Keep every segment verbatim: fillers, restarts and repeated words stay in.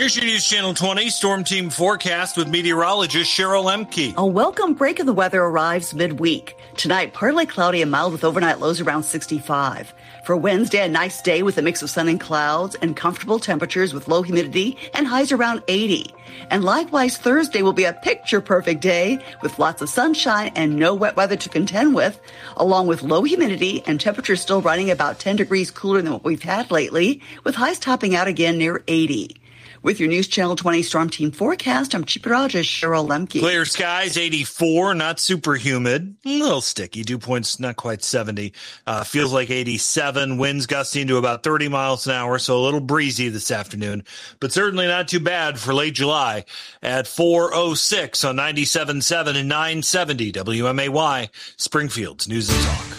Here's your News Channel twenty Storm Team forecast with meteorologist Cheryl Lemke. A welcome break of the weather arrives midweek. Tonight, partly cloudy and mild with overnight lows around sixty-five. For Wednesday, a nice day with a mix of sun and clouds and comfortable temperatures with low humidity and highs around eighty. And likewise, Thursday will be a picture-perfect day with lots of sunshine and no wet weather to contend with, along with low humidity and temperatures still running about ten degrees cooler than what we've had lately, with highs topping out again near eighty. With your News Channel twenty Storm Team forecast, I'm meteorologist Cheryl Lemke. Clear skies, eighty-four, not super humid, a little sticky, dew points not quite seventy. Uh, feels like eighty-seven, winds gusting to about thirty miles an hour, so a little breezy this afternoon, but certainly not too bad for late July at four oh six on ninety-seven point seven and nine seventy W M A Y, Springfield's News and Talk.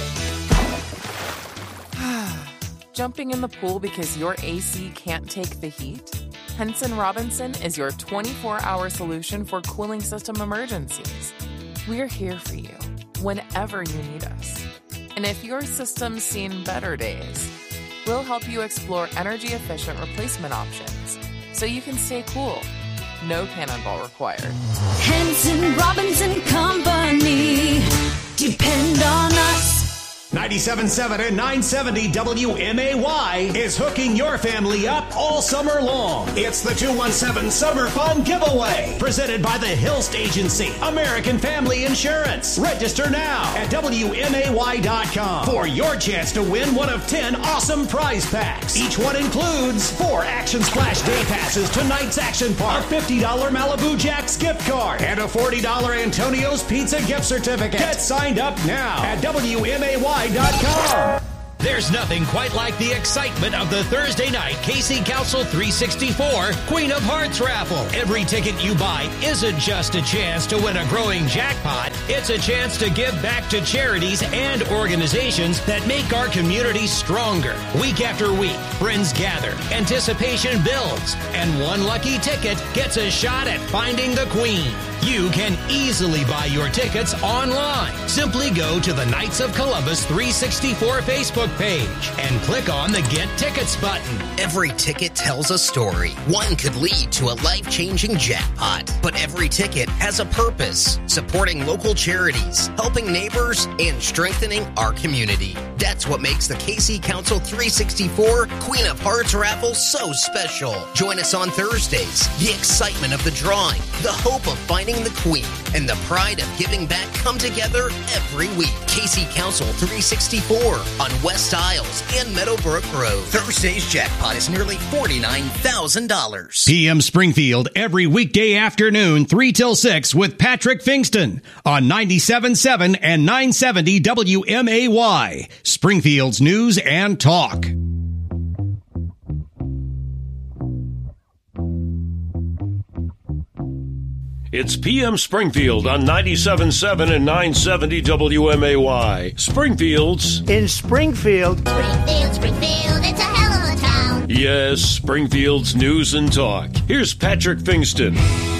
Jumping in the pool because your A C can't take the heat? Henson Robinson is your twenty-four hour solution for cooling system emergencies. We're here for you whenever you need us. And if your system's seen better days, we'll help you explore energy-efficient replacement options so you can stay cool. No cannonball required. Henson Robinson Company. Depend on us. ninety-seven point seven and nine seventy W M A Y is hooking your family up all summer long. It's the two one seven Summer Fun Giveaway, presented by the Hilst Agency, American Family Insurance. Register now at W M A Y dot com for your chance to win one of ten awesome prize packs. Each one includes four Action Splash Day Passes to Night's Action Park, a fifty dollars Malibu Jack's gift card, and a forty dollars Antonio's Pizza gift certificate. Get signed up now at W M A Y dot com. There's nothing quite like the excitement of the Thursday night K C Council three sixty-four Queen of Hearts raffle. Every ticket you buy isn't just a chance to win a growing jackpot. It's a chance to give back to charities and organizations that make our community stronger. Week after week, friends gather, anticipation builds, and one lucky ticket gets a shot at finding the Queen. You can easily buy your tickets online. Simply go to the Knights of Columbus three sixty-four Facebook page and click on the Get Tickets button. Every ticket tells a story. One could lead to a life-changing jackpot, but every ticket has a purpose: supporting local charities, helping neighbors, and strengthening our community. That's what makes the K C Council three sixty-four Queen of Hearts raffle so special. Join us on Thursdays. The excitement of the drawing, the hope of finding the Queen, and the pride of giving back come together every week. K C Council three sixty-four on West Isles and Meadowbrook Road. Thursday's jackpot is nearly forty-nine thousand dollars. P M Springfield every weekday afternoon, three till six with Patrick Fingston on ninety-seven point seven and nine seventy W M A Y, Springfield's News and Talk. It's P M Springfield on ninety-seven point seven and nine seventy W M A Y. Springfield's in Springfield. Springfield, Springfield, it's a hell of a town. Yes, Springfield's News and Talk. Here's Patrick Fingston.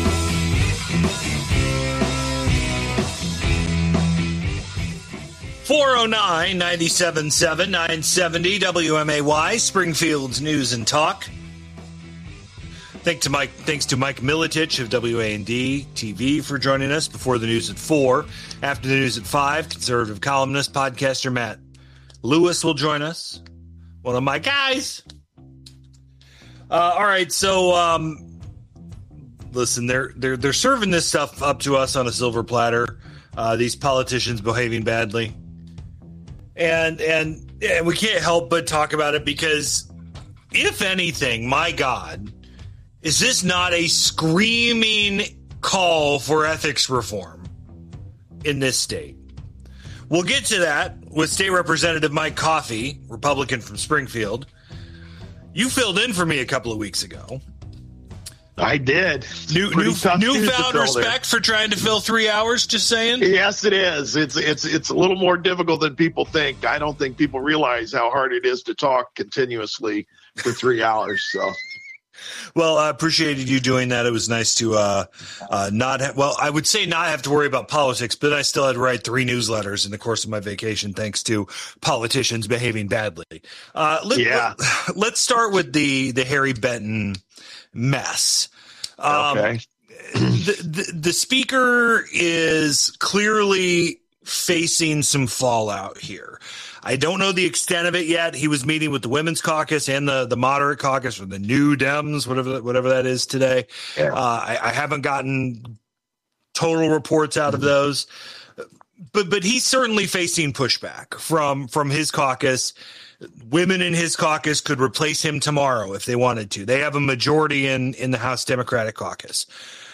four oh nine, ninety-seven point seven, nine seventy W M A Y, Springfield's News and Talk. Thanks to Mike, thanks to Mike Militich of W A N D T V for joining us before the news at four. After the news at five, conservative columnist, podcaster Matt Lewis will join us. One of my guys. Uh, all right, so um, listen, they're they're they're serving this stuff up to us on a silver platter. Uh, these politicians behaving badly, and and and we can't help but talk about it because, if anything, my God. Is this not a screaming call for ethics reform in this state? We'll get to that with State Representative Mike Coffey, Republican from Springfield. You filled in for me a couple of weeks ago. I did. New, new, newfound respect for trying to fill three hours, just saying? Yes, it is. It's, it's, it's a little more difficult than people think. I don't think people realize how hard it is to talk continuously for three hours, so... Well, I appreciated you doing that. It was nice to uh, uh, not have, well, I would say not have to worry about politics, but I still had to write three newsletters in the course of my vacation thanks to politicians behaving badly. Uh, let, yeah. Let, let's start with the, the Harry Benton mess. Um, okay. the, the, the speaker is clearly facing some fallout here. I don't know the extent of it yet. He was meeting with the Women's Caucus and the, the Moderate Caucus, or the New Dems, whatever whatever that is today. Yeah. Uh, I, I haven't gotten total reports out of those, but but he's certainly facing pushback from from his caucus. Women in his caucus could replace him tomorrow if they wanted to. They have a majority in in the House Democratic Caucus.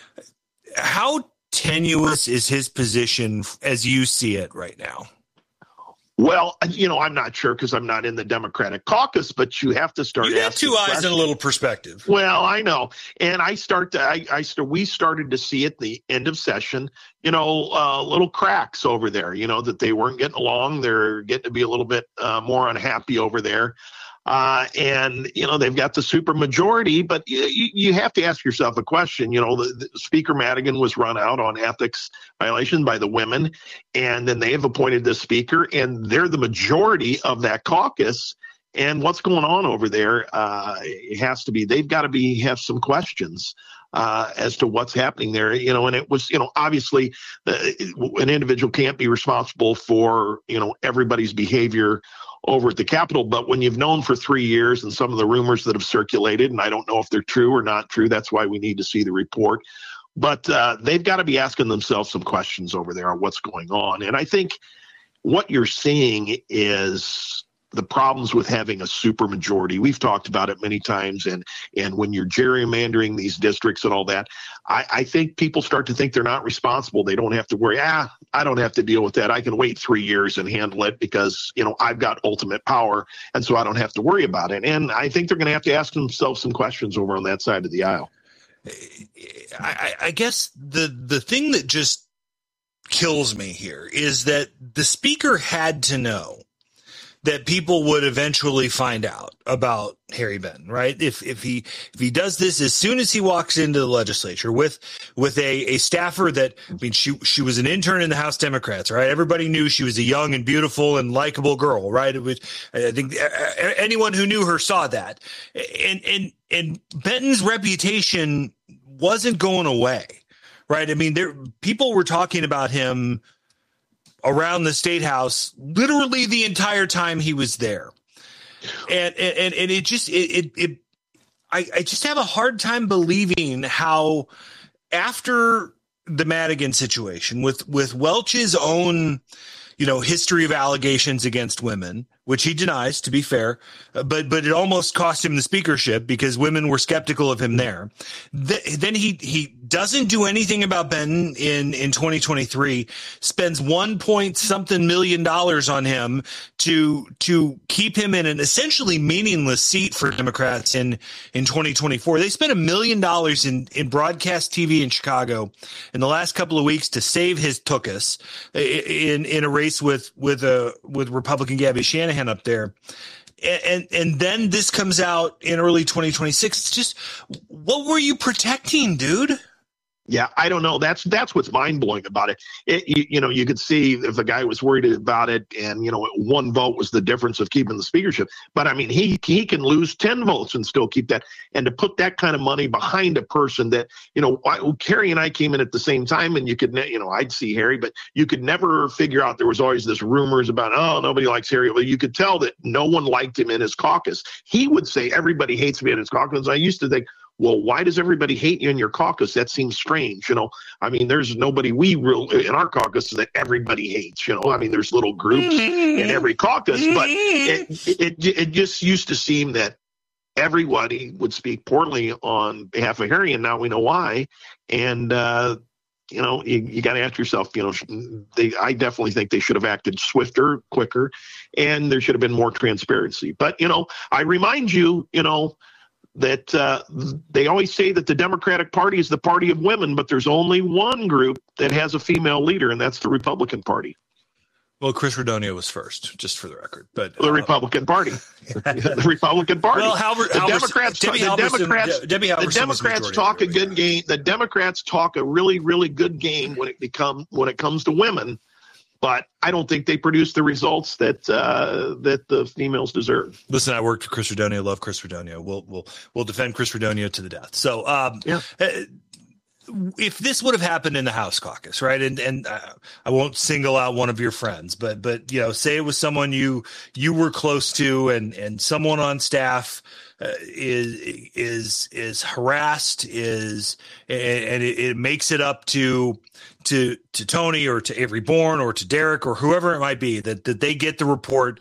How tenuous is his position as you see it right now? Well, you know, I'm not sure because I'm not in the Democratic caucus, but you have to start. You got two eyes questions. And a little perspective. Well, I know, and I start to. I, I st- we started to see at the end of session, you know, uh, little cracks over there. You know that they weren't getting along. They're getting to be a little bit uh, more unhappy over there. Uh, and, you know, they've got the super majority, but you, you have to ask yourself a question. You know, the, the Speaker Madigan was run out on ethics violation by the women, and then they have appointed the speaker, and they're the majority of that caucus. And what's going on over there? Uh, it has to be, they've got to be, have some questions uh, as to what's happening there. You know, and it was, you know, obviously uh, an individual can't be responsible for, you know, everybody's behavior over at the Capitol. But when you've known for three years and some of the rumors that have circulated, and I don't know if they're true or not true, that's why we need to see the report. But uh, they've got to be asking themselves some questions over there on what's going on. And I think what you're seeing is the problems with having a supermajority. We've talked about it many times. And and when you're gerrymandering these districts and all that, I, I think people start to think they're not responsible. They don't have to worry. Ah, I don't have to deal with that. I can wait three years and handle it because, you know, I've got ultimate power. And so I don't have to worry about it. And I think they're going to have to ask themselves some questions over on that side of the aisle. I, I guess the the thing that just kills me here is that the speaker had to know that people would eventually find out about Harry Benton, right? If if he if he does this as soon as he walks into the legislature with with a, a staffer that, I mean, she she was an intern in the House Democrats, right? Everybody knew she was a young and beautiful and likable girl, right? It was, I think anyone who knew her saw that, and and and Benton's reputation wasn't going away, right? I mean, there people were talking about him around the State House literally the entire time he was there. And and and it just it it, it I, I just have a hard time believing how after the Madigan situation with with Welch's own, you know, history of allegations against women, which he denies, to be fair, but but it almost cost him the speakership because women were skeptical of him there. Th- then he he doesn't do anything about Benton in, in twenty twenty-three, spends one point something million dollars on him to to keep him in an essentially meaningless seat for Democrats in, in twenty twenty-four. They spent a million dollars in, in broadcast T V in Chicago in the last couple of weeks to save his tuchus in in a race with with a with Republican Gabby Shanahan up there. And and then this comes out in early twenty twenty-six. It's just, what were you protecting, dude? Yeah, I don't know. That's that's what's mind blowing about it. it you, you know, you could see if the guy was worried about it, and you know, one vote was the difference of keeping the speakership. But I mean, he he can lose ten votes and still keep that. And to put that kind of money behind a person that, you know, I, Harry and I came in at the same time, and you could, ne- you know, I'd see Harry, but you could never figure out. There was always this rumors about, oh, nobody likes Harry. Well, you could tell that no one liked him in his caucus. He would say everybody hates me in his caucus. I used to think, well, why does everybody hate you in your caucus? That seems strange. You know, I mean, there's nobody we real in our caucus that everybody hates. You know, I mean, there's little groups in every caucus, but it, it, it just used to seem that everybody would speak poorly on behalf of Harry, and now we know why. And, uh, you know, you, you got to ask yourself, you know, they, I definitely think they should have acted swifter, quicker, and there should have been more transparency. But, you know, I remind you, you know, that uh, they always say that the Democratic Party is the party of women, but there's only one group that has a female leader, and that's the Republican Party. Well, Chris Radonio was first, just for the record. But the uh, Republican Party, the Republican Party. Well, Halbert, the Halverson, Democrats, Debbie the Halverson, Democrats, De- Debbie the Halverson Democrats talk a good game. The Democrats talk a really, really good game when it become when it comes to women. But I don't think they produce the results that uh, that the females deserve. Listen, I worked for Chris Radonio. Love Chris Radonio. We'll we'll we'll defend Chris Radonio to the death. So, um, yeah. If this would have happened in the House caucus, right, and and uh, I won't single out one of your friends, but but you know, say it was someone you you were close to, and and someone on staff uh, is is is harassed, is and, and it, it makes it up to. to to Tony or to Avery Bourne or to Derek or whoever it might be, that, that they get the report.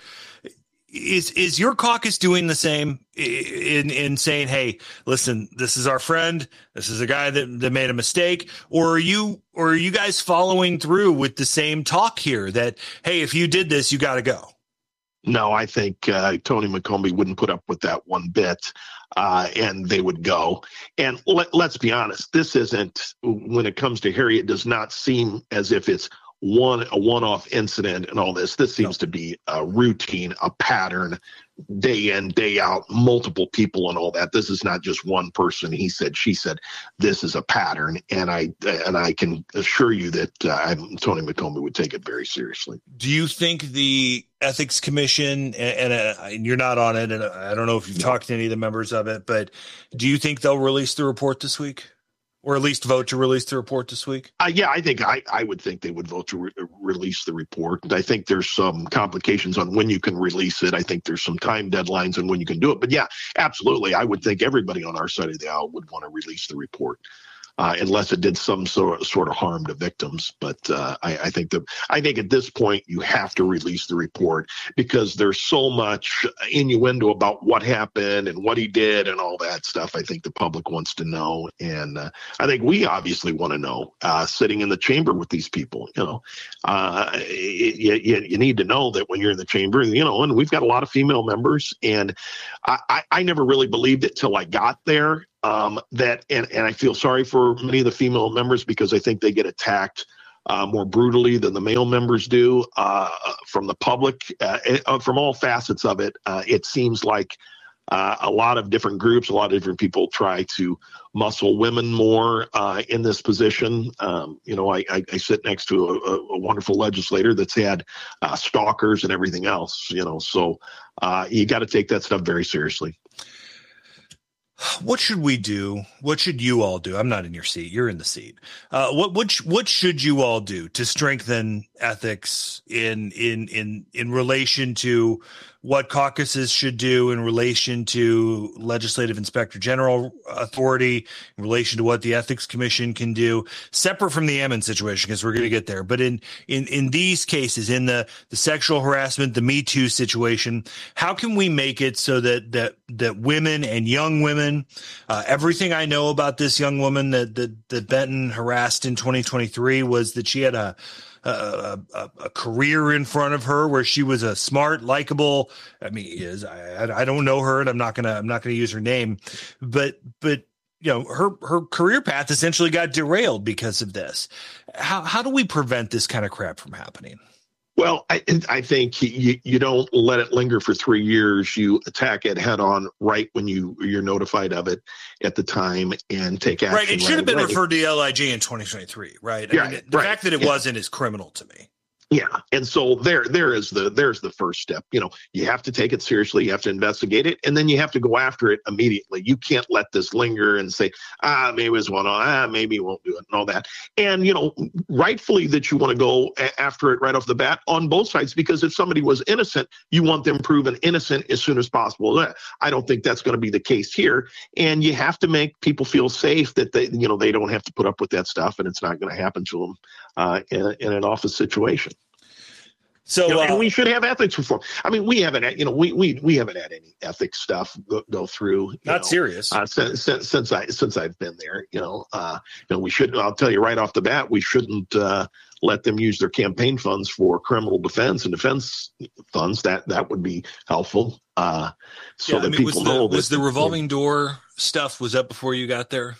Is is your caucus doing the same in in saying, hey, listen, this is our friend, this is a guy that, that made a mistake, or are you or are you guys following through with the same talk here that, hey, if you did this, you got to go? No, I think uh, Tony McCombie wouldn't put up with that one bit, uh, and they would go. And let, let's be honest, this isn't, when it comes to Harry, it does not seem as if it's one a one-off incident and all this. This seems no. to be a routine, a pattern, day in, day out, multiple people and all that. This is not just one person. He said, she said, this is a pattern. And I and I can assure you that uh, I'm, Tony McCombie would take it very seriously. Do you think the Ethics Commission, and, and, uh, and you're not on it, and I don't know if you've no. talked to any of the members of it, but do you think they'll release the report this week? Or at least vote to release the report this week? Uh, yeah, I think I, I would think they would vote to re- release the report. And I think there's some complications on when you can release it. I think there's some time deadlines on when you can do it. But yeah, absolutely. I would think everybody on our side of the aisle would want to release the report. Uh, unless it did some sort of, sort of harm to victims. But uh, I, I think that I think at this point you have to release the report because there's so much innuendo about what happened and what he did and all that stuff. I think the public wants to know, and uh, I think we obviously want to know. Uh, sitting in the chamber with these people, you know, uh, you, you, you need to know that when you're in the chamber, you know, and we've got a lot of female members, and I, I, I never really believed it till I got there. Um, that and, and I feel sorry for many of the female members because I think they get attacked uh, more brutally than the male members do uh, from the public, uh, from all facets of it. Uh, it seems like uh, a lot of different groups, a lot of different people try to muscle women more uh, in this position. Um, you know, I, I, I sit next to a, a wonderful legislator that's had uh, stalkers and everything else, you know, so uh, you got to take that stuff very seriously. What should we do? What should you all do? I'm not in your seat. You're in the seat. Uh, what what what should you all do to strengthen ethics in in in in relation to what caucuses should do, in relation to legislative inspector general authority, in relation to what the ethics commission can do, separate from the Ammon situation, because we're going to get there. But in, in, in these cases, in the, the sexual harassment, the Me Too situation, how can we make it so that, that, that women and young women, uh, everything I know about this young woman that, that, that Benton harassed in twenty twenty-three was that she had a, A, a, a career in front of her where she was a smart, likable. I mean, is I, I don't know her, and I'm not gonna I'm not gonna use her name, but but you know her her career path essentially got derailed because of this. How how do we prevent this kind of crap from happening? Well, I, I think you, you don't let it linger for three years. You attack it head on right when you, you're notified of it at the time and take action. Right. It should right have been away. referred to L I J in twenty twenty-three, right? I yeah, mean, the right. fact that it yeah. wasn't is criminal to me. Yeah. And so there, there is the, there's the first step. You know, you have to take it seriously. You have to investigate it, and then you have to go after it immediately. You can't let this linger and say, ah, maybe it's one, ah, maybe you won't do it and all that. And, you know, rightfully that you want to go a- after it right off the bat on both sides, because if somebody was innocent, you want them proven innocent as soon as possible. I don't think that's going to be the case here. And you have to make people feel safe that they, you know, they don't have to put up with that stuff, and it's not going to happen to them uh, in, in an office situation. So you know, uh, and we should have ethics reform. I mean, we haven't, had, you know, we we we haven't had any ethics stuff go, go through. Not know, serious uh, since, since since I since I've been there. You know, uh, you know, we should. I'll tell you right off the bat, we shouldn't uh, let them use their campaign funds for criminal defense and defense funds. That that would be helpful. Uh, so yeah, that I mean, people was the, know. Was that, the revolving door stuff was up before you got there?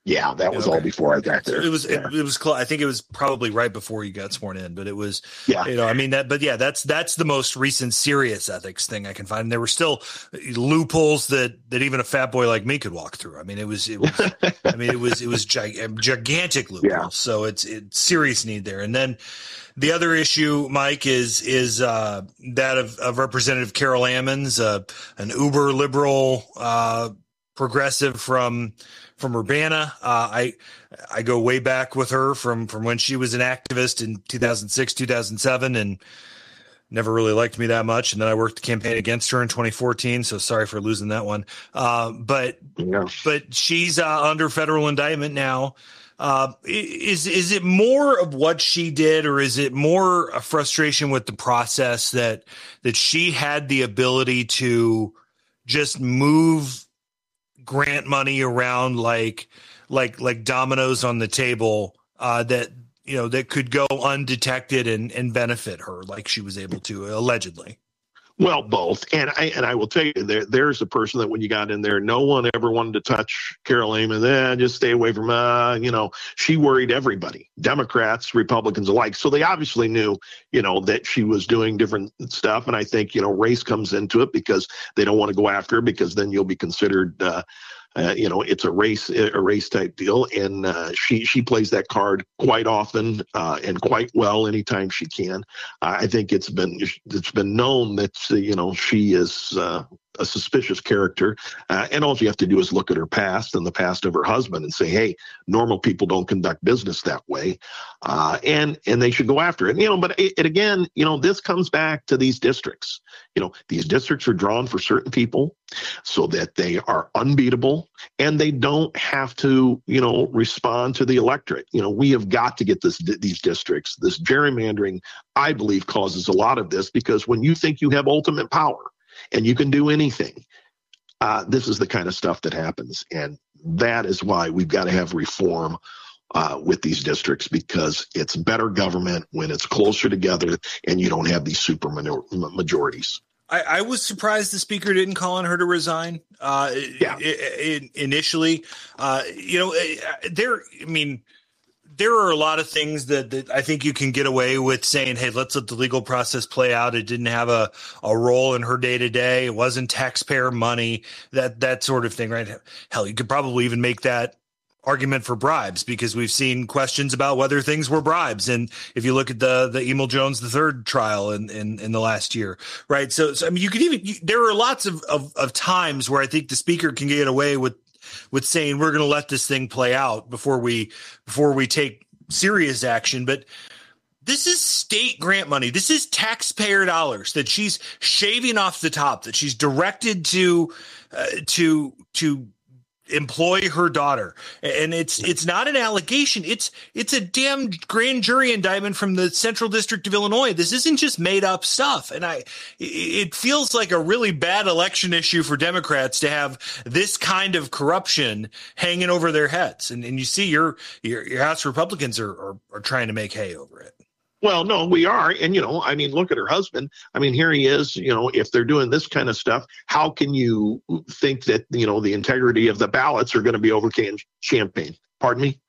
Yeah, that was okay. all before I got there. It was, yeah. it, it was, cl- I think it was probably right before you got sworn in, but it was, yeah. you know, I mean that, but yeah, that's, that's the most recent serious ethics thing I can find. And there were still loopholes that, that even a fat boy like me could walk through. I mean, it was, it was, I mean, it was, it was gig- gigantic loopholes. Yeah. So it's, it's serious need there. And then the other issue, Mike, is, is, uh, that of, of Representative Carol Ammons, uh, an uber liberal, uh, progressive from, from Urbana. Uh, I, I go way back with her from, from when she was an activist in two thousand six, two thousand seven, and never really liked me that much. And then I worked the campaign against her in twenty fourteen. So sorry for losing that one. Uh, but, yeah. but she's uh, under federal indictment now. Uh, is, is it more of what she did, or is it more a frustration with the process that, that she had the ability to just move grant money around like like like dominoes on the table, uh that you know that could go undetected and and benefit her like she was able to, allegedly? Well, both. And I and I will tell you, there there's a person that when you got in there, no one ever wanted to touch Carol Ammons. Eh, just stay away from uh, you know, she worried everybody, Democrats, Republicans alike. So they obviously knew, you know, that she was doing different stuff. And I think, you know, race comes into it because they don't want to go after her, because then you'll be considered uh Uh, you know, it's a race, a race type deal, and uh, she she plays that card quite often uh, and quite well anytime she can. Uh, I think it's been it's been known that uh, you know she is uh, a suspicious character, uh, and all you have to do is look at her past and the past of her husband and say, hey, normal people don't conduct business that way, uh, and and they should go after it. You know, but it, it again, you know, this comes back to these districts. You know, these districts are drawn for certain people so that they are unbeatable and they don't have to, you know, respond to the electorate. You know, we have got to get this these districts. This gerrymandering, I believe, causes a lot of this, because when you think you have ultimate power and you can do anything, uh, this is the kind of stuff that happens. And that is why we've got to have reform Uh, with these districts, because it's better government when it's closer together and you don't have these super minor- majorities. I, I was surprised the speaker didn't call on her to resign. Uh, yeah. I, I, initially, uh, you know, there. I mean, there are a lot of things that, that I think you can get away with saying, "Hey, let's let the legal process play out." It didn't have a, a role in her day to day. It wasn't taxpayer money. That that sort of thing, right? Hell, you could probably even make that argument for bribes, because we've seen questions about whether things were bribes. And if you look at the, the Emil Jones the third trial in, in, in the last year, right? So, so I mean, you could even, you, there are lots of, of, of times where I think the speaker can get away with, with saying, we're going to let this thing play out before we, before we take serious action. But this is state grant money. This is taxpayer dollars that she's shaving off the top, that she's directed to, uh, to, to, employ her daughter. And it's it's not an allegation. It's it's a damn grand jury indictment from the Central District of Illinois. This isn't just made up stuff. And I it feels like a really bad election issue for Democrats to have this kind of corruption hanging over their heads. And and you see your your, your House Republicans are, are are trying to make hay over it. Well, no, we are. And, you know, I mean, look at her husband. I mean, here he is, you know, if they're doing this kind of stuff, how can you think that, you know, the integrity of the ballots are going to be over champagne? Pardon me?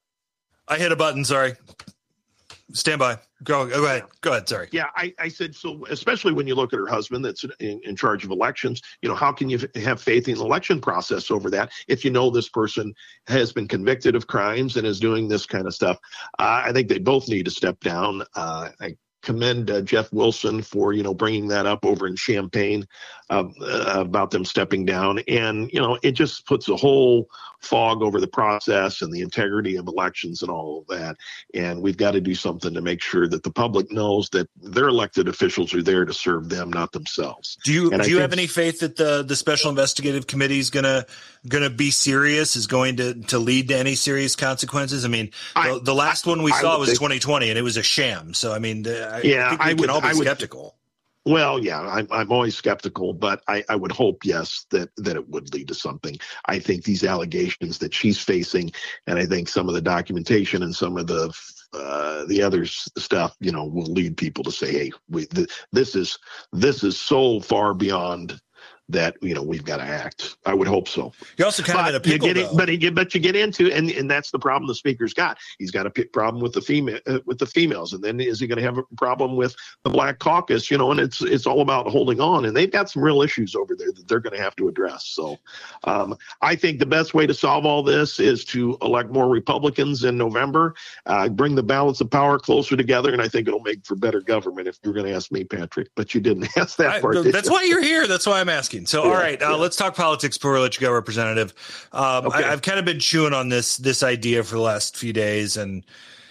I hit a button. Sorry. Stand by. Go, go ahead. Go ahead. Sorry. Yeah, I, I said, so especially when you look at her husband that's in, in charge of elections, you know, how can you f- have faith in the election process over that if you know this person has been convicted of crimes and is doing this kind of stuff? Uh, I think they both need to step down. Uh, I commend uh, Jeff Wilson for, you know, bringing that up over in Champaign uh, uh, about them stepping down. And, you know, it just puts a whole fog over the process and the integrity of elections and all of that. And we've got to do something to make sure that the public knows that their elected officials are there to serve them, not themselves. Do you and do I you think, have any faith that the the special investigative committee is gonna gonna be serious, is going to to lead to any serious consequences? I mean, I, the, the last one we I saw was think, twenty twenty, and it was a sham. So I mean, I, yeah, I think we I can would, all be I would, skeptical. Well, yeah, I'm I'm always skeptical, but I, I would hope, yes, that that it would lead to something. I think these allegations that she's facing, and I think some of the documentation and some of the uh, the other stuff, you know, will lead people to say, hey, we, th- this is this is so far beyond that, you know, we've got to act. I would hope so. You're also kind but of in a pickle, you get though. But you, but you get into, and, and that's the problem the speaker's got. He's got a p- problem with the female, uh, with the females. And then is he going to have a problem with the Black Caucus, you know, and it's, it's all about holding on. And they've got some real issues over there that they're going to have to address. So um, I think the best way to solve all this is to elect more Republicans in November, uh, bring the balance of power closer together. And I think it'll make for better government, if you're going to ask me, Patrick, but you didn't ask that I, part. that's why you're here. That's why I'm asking. So, Yeah, all right, uh, yeah. let's talk politics before we let you go, Representative. Um, Okay. I, I've kind of been chewing on this this idea for the last few days, and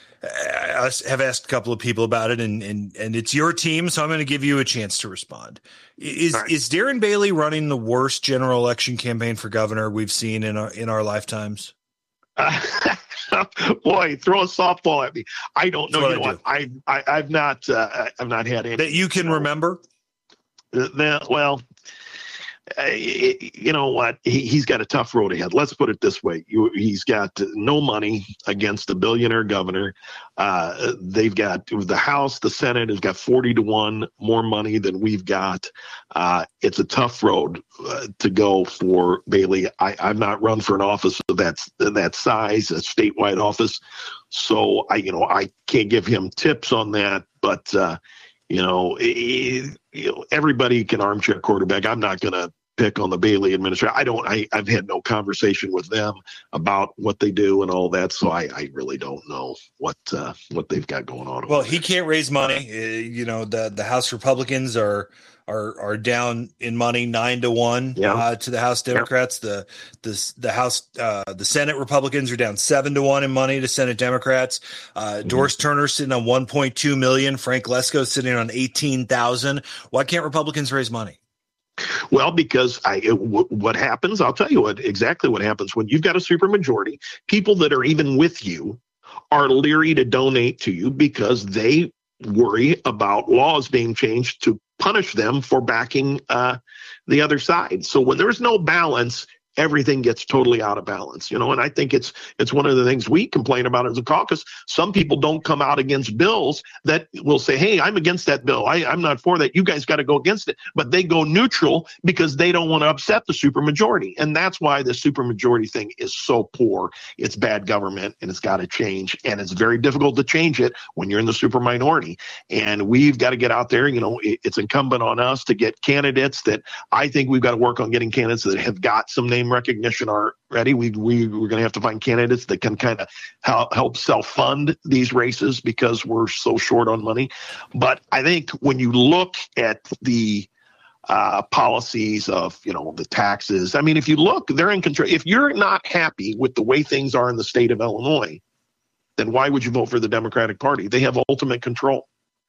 I have asked a couple of people about it, and and, and it's your team, so I'm going to give you a chance to respond. Is All right. is Darren Bailey running the worst general election campaign for governor we've seen in our in our lifetimes? Uh, boy, throw a softball at me. I don't know. That's You know what I what? I, I I've not uh, I've not had any That you can remember? Uh, that- well, uh, you know what? He, he's got a tough road ahead. Let's put it this way. You, he's got no money against a billionaire governor. Uh, they've got the House, the Senate has got forty to one more money than we've got. Uh, it's a tough road uh, to go for Bailey. I, I've not run for an office of that, that size, a statewide office. So I, you know, I can't give him tips on that, but, uh, you know, it, you know, everybody can armchair quarterback. I'm not going to pick on the Bailey administration. I don't, I, I've had no conversation with them about what they do and all that. So I, I really don't know what, uh, what they've got going on. Well, he can't raise money. Uh, you know, the, the House Republicans are, are, are down in money nine to one Yeah. uh, to the House Democrats. The, the, the House, uh, the Senate Republicans are down seven to one in money to Senate Democrats. Uh, Mm-hmm. Doris Turner sitting on one point two million. Frank Lesko sitting on eighteen thousand. Why can't Republicans raise money? Well, because I, it, w- what happens, I'll tell you what exactly what happens when you've got a supermajority. People that are even with you are leery to donate to you because they worry about laws being changed to punish them for backing uh, the other side. So when there's no balance, everything gets totally out of balance, you know, and I think it's it's one of the things we complain about as a caucus. Some people don't come out against bills that will say, hey, I'm against that bill. I, I'm not for that. You guys got to go against it. But they go neutral because they don't want to upset the supermajority. And that's why the supermajority thing is so poor. It's bad government and it's got to change. And it's very difficult to change it when you're in the super minority. And we've got to get out there. You know, it, it's incumbent on us to get candidates that I think we've got to work on getting candidates that have got some name recognition already. We, we, we're going to have to find candidates that can kind of help, help self-fund these races because we're so short on money. But I think when you look at the uh, policies of, you know, the taxes, I mean, if you look, they're in control. If you're not happy with the way things are in the state of Illinois, then why would you vote for the Democratic Party? They have ultimate control.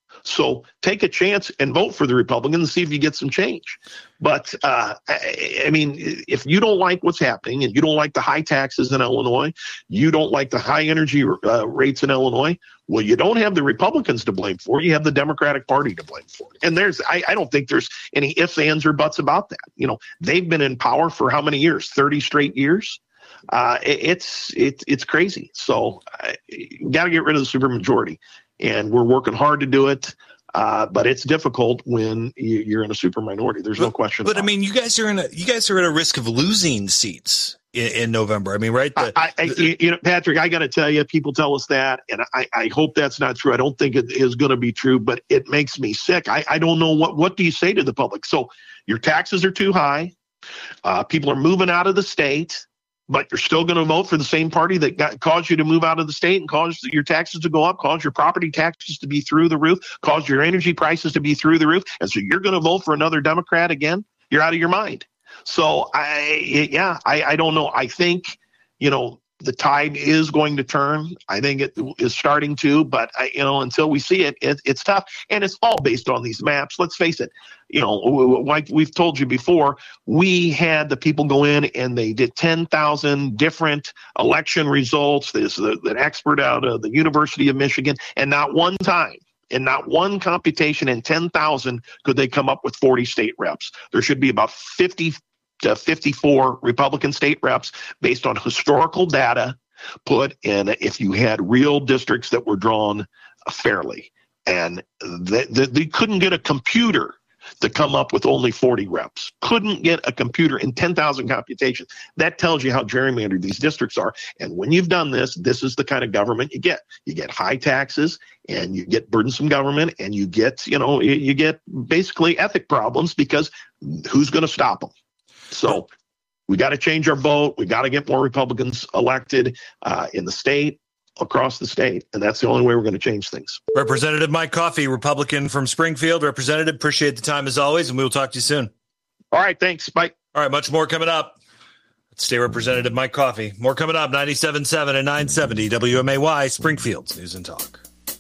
So take a chance and vote for the Republicans and see if you get some change. But, uh, I, I mean, if you don't like what's happening and you don't like the high taxes in Illinois, you don't like the high energy uh, rates in Illinois, well, you don't have the Republicans to blame for it. You have the Democratic Party to blame for it. And there's, I, I don't think there's any ifs, ands, or buts about that. You know, they've been in power for how many years? thirty straight years? Uh, it, it's, it, it's crazy. So uh, you got to get rid of the supermajority. And we're working hard to do it, uh, but it's difficult when you, you're in a super minority. There's but, no question. But I mean, you guys are in a you guys are at a risk of losing seats in, in November. I mean, right? The, I, I, the, you know, Patrick, I got to tell you, people tell us that, and I, I hope that's not true. I don't think it is going to be true, but it makes me sick. I, I don't know what what do you say to the public? So your taxes are too high. Uh, people are moving out of the state. But you're still going to vote for the same party that got, caused you to move out of the state and caused your taxes to go up, caused your property taxes to be through the roof, caused your energy prices to be through the roof. And so you're going to vote for another Democrat again? You're out of your mind. So, I yeah, I, I don't know. I think, you know, the tide is going to turn. I think it is starting to, but I, you know, until we see it, it, it's tough. And it's all based on these maps. Let's face it. You know, like we've told you before, we had the people go in and they did ten thousand different election results. There's an expert out of the University of Michigan, and not one time, in not one computation in ten thousand could they come up with forty state reps. There should be about fifty to fifty-four Republican state reps based on historical data put in if you had real districts that were drawn fairly. And they, they, they couldn't get a computer to come up with only forty reps. Couldn't get a computer in ten thousand computations. That tells you how gerrymandered these districts are. And when you've done this, this is the kind of government you get. You get high taxes, and you get burdensome government, and you get, you know, you get basically ethic problems, because who's going to stop them? So we got to change our vote. We got to get more Republicans elected uh, in the state, across the state, and that's the only way we're going to change things. Representative Mike Coffey, Republican from Springfield. Representative, appreciate the time as always, and we will talk to you soon. All right, thanks. Bye. All right, much more coming up. State Representative Mike Coffey. More coming up, ninety-seven point seven and nine seventy W M A Y, Springfield's News and Talk.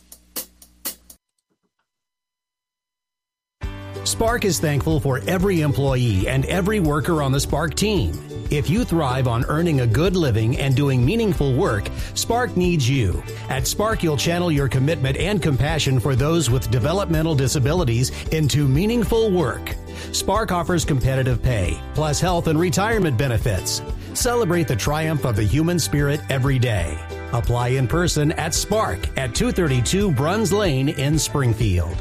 Spark is thankful for every employee and every worker on the Spark team. If you thrive on earning a good living and doing meaningful work, Spark needs you. At Spark, you'll channel your commitment and compassion for those with developmental disabilities into meaningful work. Spark offers competitive pay, plus health and retirement benefits. Celebrate the triumph of the human spirit every day. Apply in person at Spark at two thirty-two Bruns Lane in Springfield.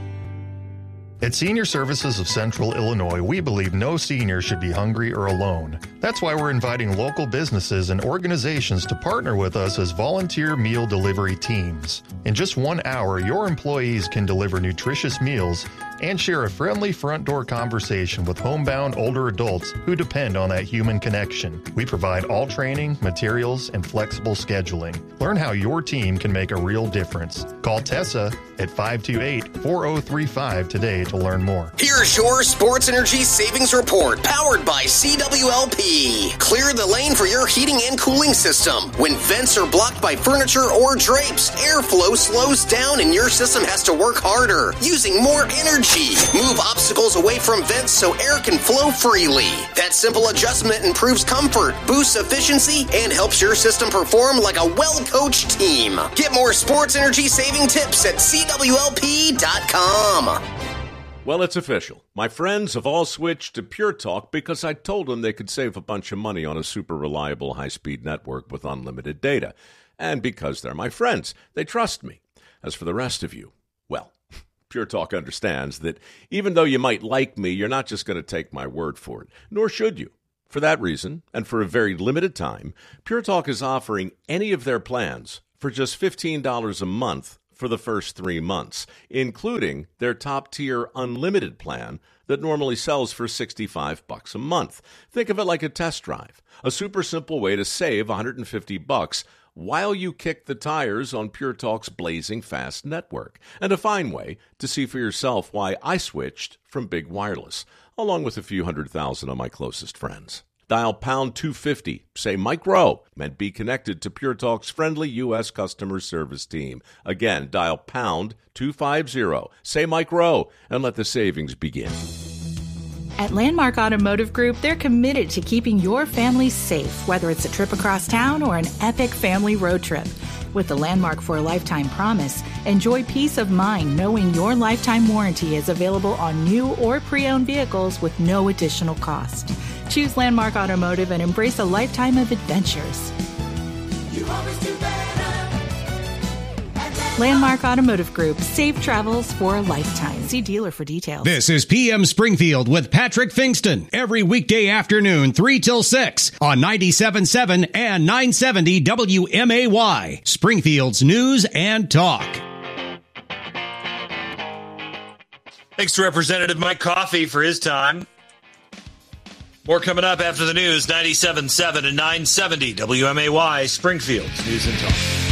At Senior Services of Central Illinois, we believe no senior should be hungry or alone. That's why we're inviting local businesses and organizations to partner with us as volunteer meal delivery teams. In just one hour, your employees can deliver nutritious meals and share a friendly front door conversation with homebound older adults who depend on that human connection. We provide all training, materials, and flexible scheduling. Learn how your team can make a real difference. Call Tessa at five two eight, four oh three five today to learn more. Here's your Sports Energy Savings Report, powered by C W L P. Clear the lane for your heating and cooling system. When vents are blocked by furniture or drapes, airflow slows down and your system has to work harder, using more energy. Move obstacles away from vents so air can flow freely. That simple adjustment improves comfort, boosts efficiency, and helps your system perform like a well-coached team. Get more sports energy saving tips at C W L P dot com. Well, it's official. My friends have all switched to Pure Talk because I told them they could save a bunch of money on a super reliable high-speed network with unlimited data. And because they're my friends, they trust me. As for the rest of you, well, Pure Talk understands that even though you might like me, you're not just going to take my word for it, nor should you. For that reason, and for a very limited time, Pure Talk is offering any of their plans for just fifteen dollars a month for the first three months, including their top-tier unlimited plan that normally sells for sixty-five bucks a month. Think of it like a test drive, a super simple way to save one hundred fifty bucks while you kick the tires on Pure Talk's blazing fast network, and a fine way to see for yourself why I switched from Big Wireless, along with a few hundred thousand of my closest friends. Dial pound two fifty, say Mike Rowe, and be connected to Pure Talk's friendly U S customer service team. Again, dial pound two fifty, say Mike Rowe, and let the savings begin. At Landmark Automotive Group, they're committed to keeping your family safe, whether it's a trip across town or an epic family road trip. With the Landmark for a Lifetime promise, enjoy peace of mind knowing your lifetime warranty is available on new or pre-owned vehicles with no additional cost. Choose Landmark Automotive and embrace a lifetime of adventures. You always do better. Landmark Automotive Group. Safe travels for a lifetime. See dealer for details. This is P M Springfield with Patrick Fingston. Every weekday afternoon, three till six on ninety-seven point seven and nine seventy W M A Y. Springfield's News and Talk. Thanks to Representative Mike Coffey for his time. More coming up after the news, ninety-seven point seven and nine seventy W M A Y, Springfield's News and Talk.